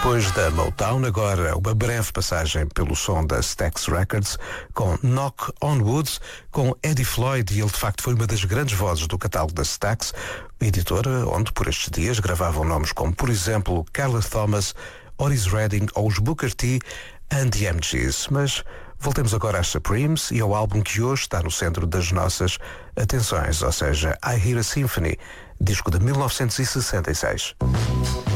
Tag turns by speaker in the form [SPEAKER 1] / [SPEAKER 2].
[SPEAKER 1] Depois da Motown, agora uma breve passagem pelo som da Stax Records com Knock on Wood, com Eddie Floyd, e ele de facto foi uma das grandes vozes do catálogo da Stax, editora onde por estes dias gravavam nomes como, por exemplo, Carla Thomas, Otis Redding ou os Booker T and the MGs. Mas voltemos agora às Supremes e ao álbum que hoje está no centro das nossas atenções, ou seja, I Hear a Symphony, disco de 1966.